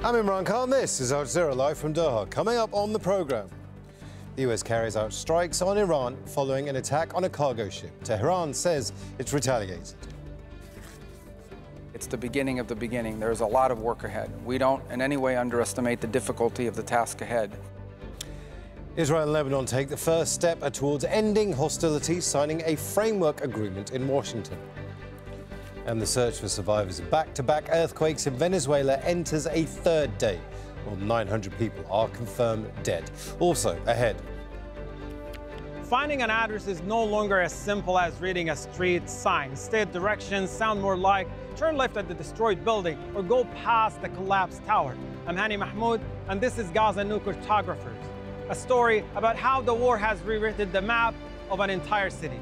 I'm Imran Khan. This is Al Jazeera live from Doha. Coming up on the programme, the US carries out strikes on Iran following an attack on a cargo ship. Tehran says it's retaliated. It's the beginning of the beginning. There's a lot of work ahead. We don't in any way underestimate the difficulty of the task ahead. Israel and Lebanon take the first step towards ending hostilities, signing a framework agreement in Washington. And the search for survivors of back-to-back earthquakes in Venezuela enters a third day. More than 900 people are confirmed dead. Also ahead. Finding an address is no longer as simple as reading a street sign. Instead, directions sound more like turn left at the destroyed building or go past the collapsed tower. I'm Hani Mahmoud, and this is Gaza New Cartographers, a story about how the war has rewritten the map of an entire city.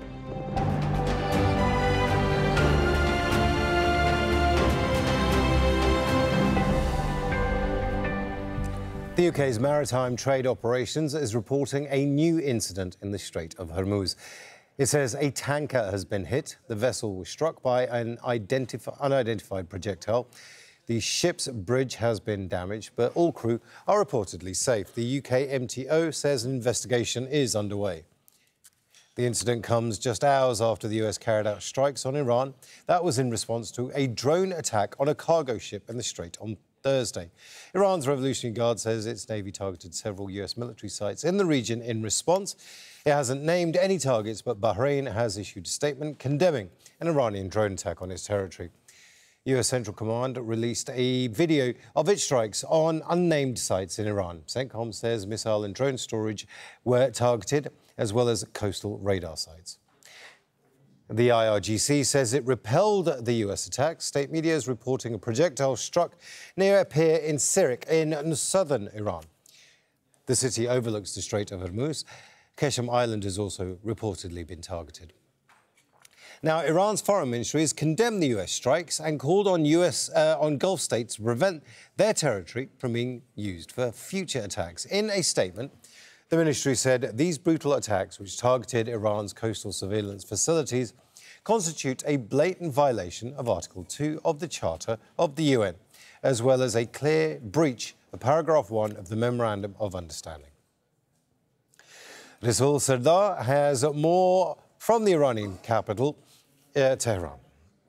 The UK's Maritime Trade Operations is reporting a new incident in the Strait of Hormuz. It says a tanker has been hit. The vessel was struck by an unidentified projectile. The ship's bridge has been damaged, but all crew are reportedly safe. The UK MTO says an investigation is underway. The incident comes just hours after the US carried out strikes on Iran. That was in response to a drone attack on a cargo ship in the Strait on Thursday. Iran's Revolutionary Guard says its navy targeted several US military sites in the region in response. It hasn't named any targets, but Bahrain has issued a statement condemning an Iranian drone attack on its territory. US Central Command released a video of its strikes on unnamed sites in Iran. CENTCOM says missile and drone storage were targeted, as well as coastal radar sites. The IRGC says it repelled the US attack. State media is reporting a projectile struck near a pier in Sirik in southern Iran. The city overlooks the Strait of Hormuz. Keshem Island has also reportedly been targeted. Now, Iran's foreign ministry has condemned the US strikes and called on Gulf states to prevent their territory from being used for future attacks. In a statement, the ministry said these brutal attacks, which targeted Iran's coastal surveillance facilities, constitute a blatant violation of Article 2 of the Charter of the UN, as well as a clear breach of Paragraph 1 of the Memorandum of Understanding. Rasul Sardar has more from the Iranian capital, Tehran.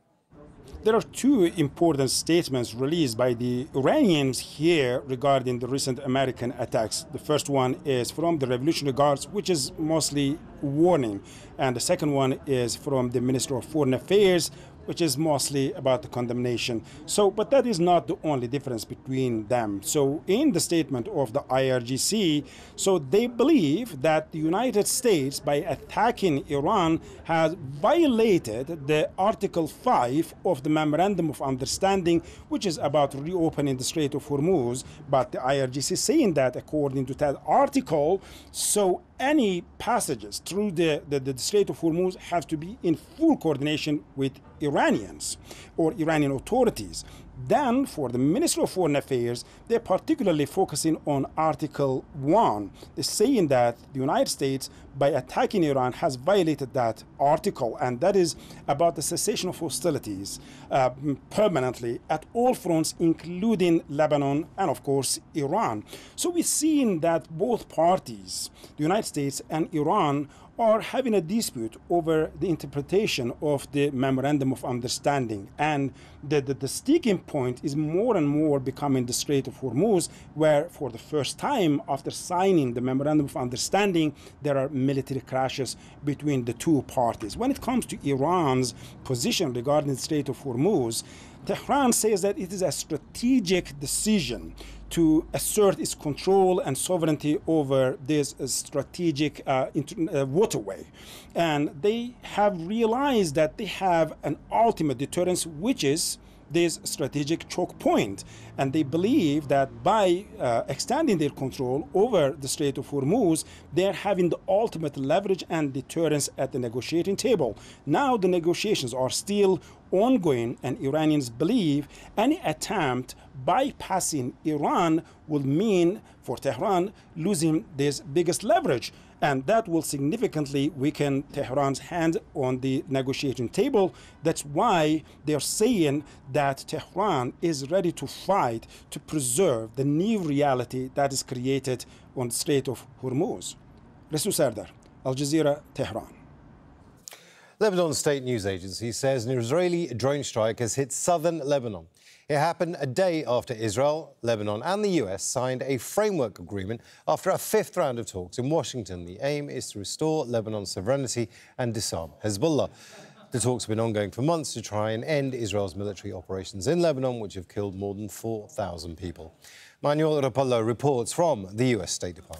There are two important statements released by the Iranians here regarding the recent American attacks. The first one is from the Revolutionary Guards, which is mostly warning. And the second one is from the Minister of Foreign Affairs, which is mostly about the condemnation. But that is not the only difference between them. So in the statement of the IRGC, they believe that the United States, by attacking Iran, has violated the Article 5 of the Memorandum of Understanding, which is about reopening the Strait of Hormuz. But the IRGC is saying that according to that article, any passages through the Strait of Hormuz have to be in full coordination with Iranians or Iranian authorities. Then, for the Ministry of Foreign Affairs, they're particularly focusing on Article 1. They're saying that the United States, by attacking Iran, has violated that article, and that is about the cessation of hostilities permanently at all fronts, including Lebanon and, of course, Iran. So we're seeing that both parties, the United States and Iran, are having a dispute over the interpretation of the Memorandum of Understanding. And the sticking point is more and more becoming the Strait of Hormuz, where for the first time after signing the Memorandum of Understanding, there are military clashes between the two parties. When it comes to Iran's position regarding the Strait of Hormuz, Tehran says that it is a strategic decision to assert its control and sovereignty over this strategic waterway. And they have realized that they have an ultimate deterrence, which is this strategic choke point. And they believe that by extending their control over the Strait of Hormuz, they're having the ultimate leverage and deterrence at the negotiating table. Now the negotiations are still ongoing, and Iranians believe any attempt bypassing Iran will mean for Tehran losing this biggest leverage. And that will significantly weaken Tehran's hand on the negotiating table. That's why they're saying that Tehran is ready to fight to preserve the new reality that is created on the Strait of Hormuz. Resul Sardar, Al Jazeera, Tehran. Lebanon's state news agency says an Israeli drone strike has hit southern Lebanon. It happened a day after Israel, Lebanon and the US signed a framework agreement after a fifth round of talks in Washington. The aim is to restore Lebanon's sovereignty and disarm Hezbollah. The talks have been ongoing for months to try and end Israel's military operations in Lebanon, which have killed more than 4,000 people. Manuel Rapallo reports from the US State Department.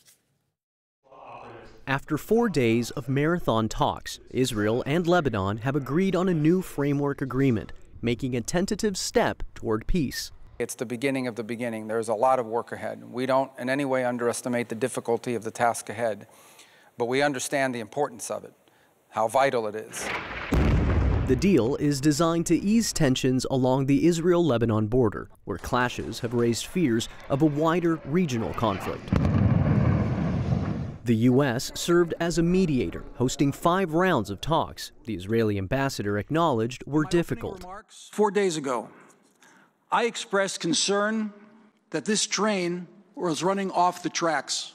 After 4 days of marathon talks, Israel and Lebanon have agreed on a new framework agreement, making a tentative step toward peace. It's the beginning of the beginning. There's a lot of work ahead. We don't in any way underestimate the difficulty of the task ahead, but we understand the importance of it, how vital it is. The deal is designed to ease tensions along the Israel-Lebanon border, where clashes have raised fears of a wider regional conflict. The U.S. served as a mediator, hosting 5 rounds of talks the Israeli ambassador acknowledged were difficult. 4 days ago, I expressed concern that this train was running off the tracks,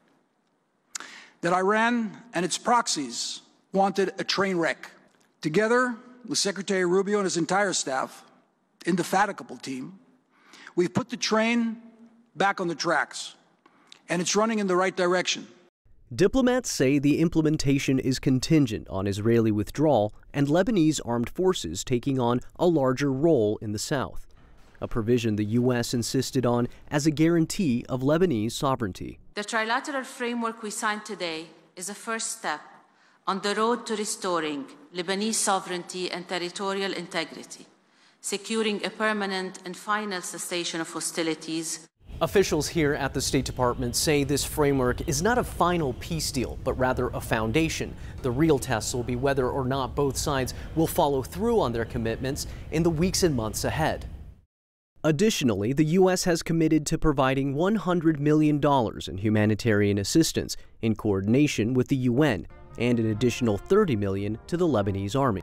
that Iran and its proxies wanted a train wreck. Together with Secretary Rubio and his entire staff, indefatigable team, we've put the train back on the tracks, and it's running in the right direction. Diplomats say the implementation is contingent on Israeli withdrawal and Lebanese armed forces taking on a larger role in the south, a provision the U.S. insisted on as a guarantee of Lebanese sovereignty. The trilateral framework we signed today is a first step on the road to restoring Lebanese sovereignty and territorial integrity, securing a permanent and final cessation of hostilities. Officials here at the State Department say this framework is not a final peace deal, but rather a foundation. The real test will be whether or not both sides will follow through on their commitments in the weeks and months ahead. Additionally, the U.S. has committed to providing $100 million in humanitarian assistance in coordination with the UN and an additional $30 million to the Lebanese army.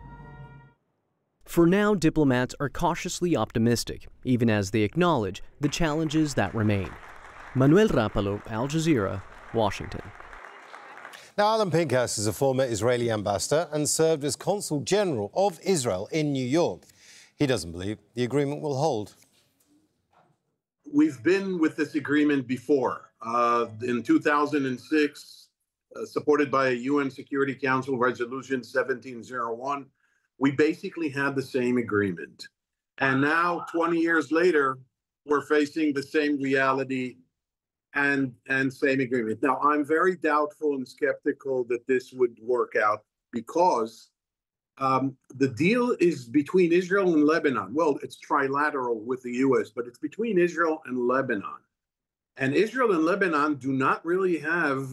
For now, diplomats are cautiously optimistic, even as they acknowledge the challenges that remain. Manuel Rapallo, Al Jazeera, Washington. Now, Alan Pinkas is a former Israeli ambassador and served as Consul General of Israel in New York. He doesn't believe the agreement will hold. We've been with this agreement before. In 2006, supported by a UN Security Council Resolution 1701, we basically had the same agreement. And now, 20 years later, we're facing the same reality and same agreement. Now, I'm very doubtful and skeptical that this would work out because the deal is between Israel and Lebanon. Well, it's trilateral with the U.S., but it's between Israel and Lebanon. And Israel and Lebanon do not really have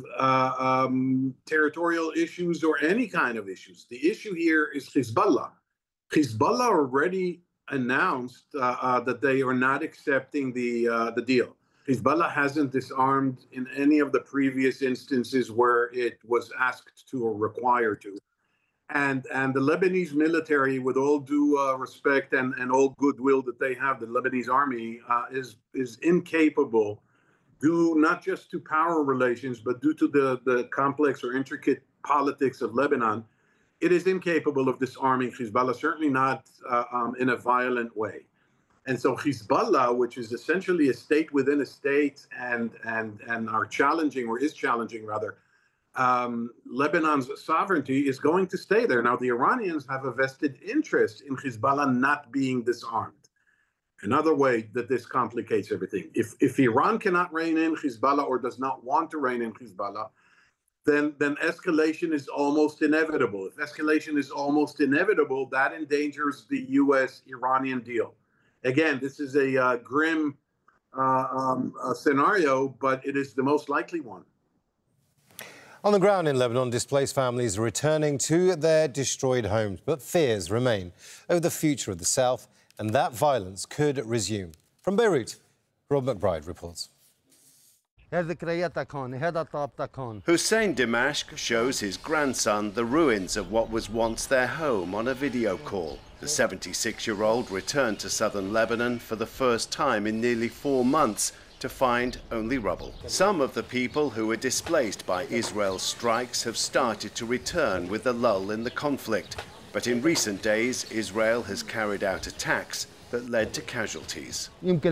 territorial issues or any kind of issues. The issue here is Hezbollah. Hezbollah already announced that they are not accepting the deal. Hezbollah hasn't disarmed in any of the previous instances where it was asked to or required to. And the Lebanese military, with all due respect and all goodwill that they have, the Lebanese army is incapable, due not just to power relations, but due to the complex or intricate politics of Lebanon, it is incapable of disarming Hezbollah, certainly not in a violent way. And so Hezbollah, which is essentially a state within a state and are challenging, or is challenging rather, Lebanon's sovereignty, is going to stay there. Now, the Iranians have a vested interest in Hezbollah not being disarmed. Another way that this complicates everything. If Iran cannot rein in Hezbollah or does not want to rein in Hezbollah, then escalation is almost inevitable. If escalation is almost inevitable, that endangers the U.S.-Iranian deal. Again, this is a grim scenario, but it is the most likely one. On the ground in Lebanon, displaced families are returning to their destroyed homes, but fears remain over the future of the south, and that violence could resume. From Beirut, Rob McBride reports. Hussein Dimashq shows his grandson the ruins of what was once their home on a video call. The 76-year-old returned to southern Lebanon for the first time in nearly 4 months to find only rubble. Some of the people who were displaced by Israel's strikes have started to return with the lull in the conflict. But in recent days, Israel has carried out attacks that led to casualties.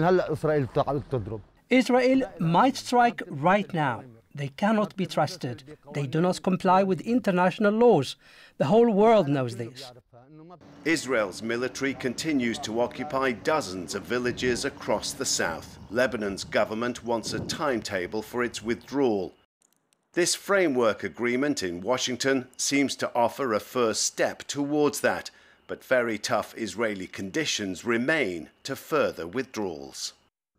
Israel might strike right now. They cannot be trusted. They do not comply with international laws. The whole world knows this. Israel's military continues to occupy dozens of villages across the south. Lebanon's government wants a timetable for its withdrawal. This framework agreement in Washington seems to offer a first step towards that, but very tough Israeli conditions remain to further withdrawals.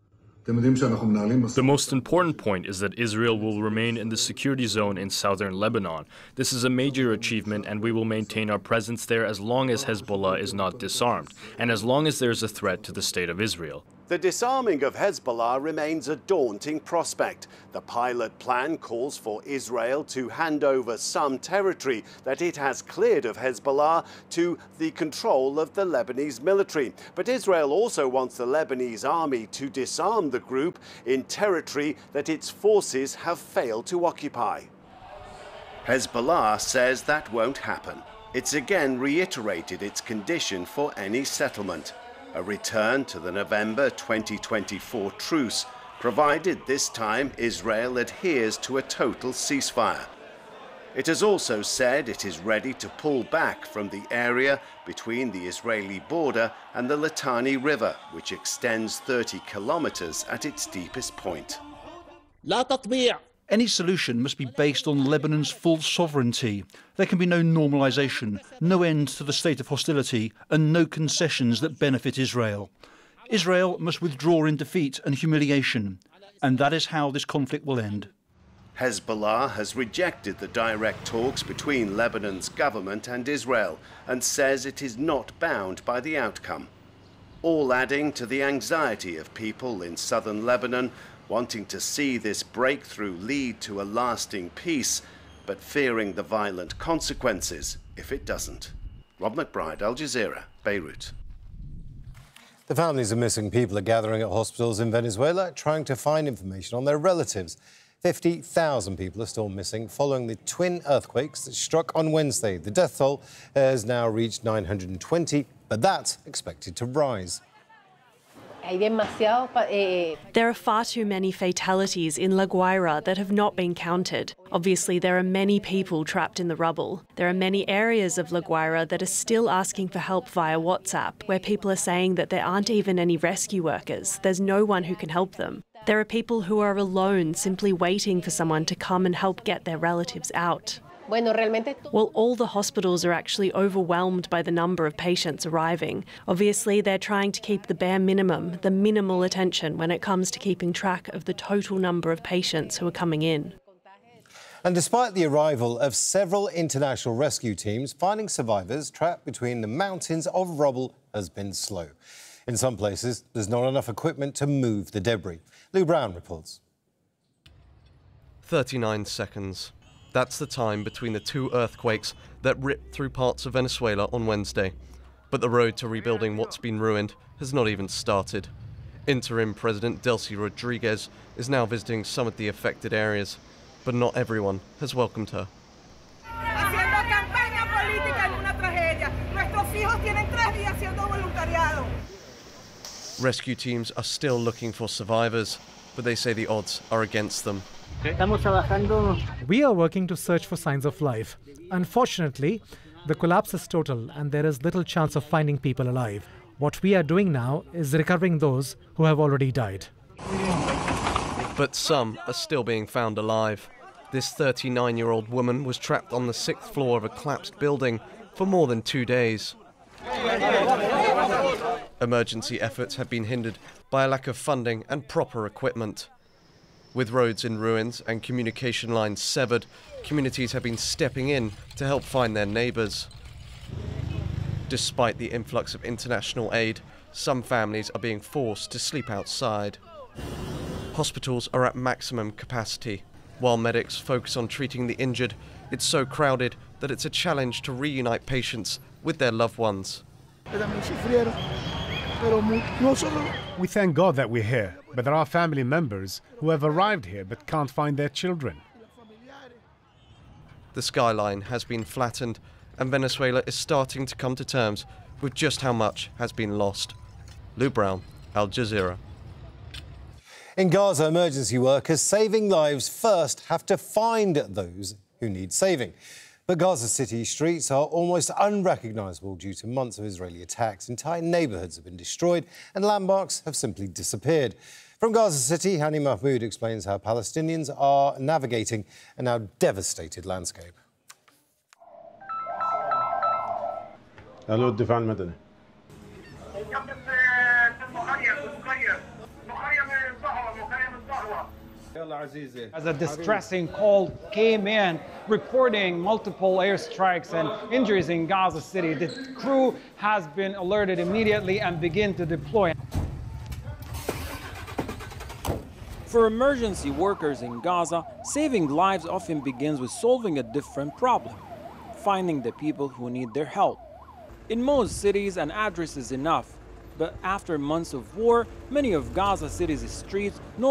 The most important point is that Israel will remain in the security zone in southern Lebanon. This is a major achievement, and we will maintain our presence there as long as Hezbollah is not disarmed, and as long as there is a threat to the state of Israel. The disarming of Hezbollah remains a daunting prospect. The pilot plan calls for Israel to hand over some territory that it has cleared of Hezbollah to the control of the Lebanese military. But Israel also wants the Lebanese army to disarm the group in territory that its forces have failed to occupy. Hezbollah says that won't happen. It's again reiterated its condition for any settlement: a return to the November 2024 truce, provided this time Israel adheres to a total ceasefire. It has also said it is ready to pull back from the area between the Israeli border and the Litani River, which extends 30 kilometers at its deepest point. Any solution must be based on Lebanon's full sovereignty. There can be no normalisation, no end to the state of hostility, and no concessions that benefit Israel. Israel must withdraw in defeat and humiliation, and that is how this conflict will end. Hezbollah has rejected the direct talks between Lebanon's government and Israel and says it is not bound by the outcome, all adding to the anxiety of people in southern Lebanon wanting to see this breakthrough lead to a lasting peace, but fearing the violent consequences if it doesn't. Rob McBride, Al Jazeera, Beirut. The families of missing people are gathering at hospitals in Venezuela, trying to find information on their relatives. 50,000 people are still missing following the twin earthquakes that struck on Wednesday. The death toll has now reached 920, but that's expected to rise. There are far too many fatalities in La Guaira that have not been counted. Obviously, there are many people trapped in the rubble. There are many areas of La Guaira that are still asking for help via WhatsApp, where people are saying that there aren't even any rescue workers. There's no one who can help them. There are people who are alone, simply waiting for someone to come and help get their relatives out. Well, all the hospitals are actually overwhelmed by the number of patients arriving. Obviously, they're trying to keep the bare minimum, the minimal attention when it comes to keeping track of the total number of patients who are coming in. And despite the arrival of several international rescue teams, finding survivors trapped between the mountains of rubble has been slow. In some places, there's not enough equipment to move the debris. Lou Brown reports. 39 seconds. That's the time between the two earthquakes that ripped through parts of Venezuela on Wednesday. But the road to rebuilding what's been ruined has not even started. Interim President Delcy Rodriguez is now visiting some of the affected areas, but not everyone has welcomed her. Rescue teams are still looking for survivors, but they say the odds are against them. We are working to search for signs of life. Unfortunately, the collapse is total and there is little chance of finding people alive. What we are doing now is recovering those who have already died. But some are still being found alive. This 39-year-old woman was trapped on the 6th floor of a collapsed building for more than 2 days. Emergency efforts have been hindered by a lack of funding and proper equipment. With roads in ruins and communication lines severed, communities have been stepping in to help find their neighbours. Despite the influx of international aid, some families are being forced to sleep outside. Hospitals are at maximum capacity. While medics focus on treating the injured, it's so crowded that it's a challenge to reunite patients with their loved ones. We thank God that we're here, but there are family members who have arrived here but can't find their children. The skyline has been flattened, and Venezuela is starting to come to terms with just how much has been lost. Lou Brown, Al Jazeera. In Gaza, emergency workers saving lives first have to find those who need saving. But Gaza City streets are almost unrecognisable due to months of Israeli attacks. Entire neighbourhoods have been destroyed and landmarks have simply disappeared. From Gaza City, Hani Mahmoud explains how Palestinians are navigating a now devastated landscape. As a distressing call came in reporting multiple airstrikes and injuries in Gaza City, the crew has been alerted immediately and begin to deploy. For emergency workers in Gaza, saving lives often begins with solving a different problem: finding the people who need their help. In most cities, an address is enough, but after months of war, many of Gaza City's streets no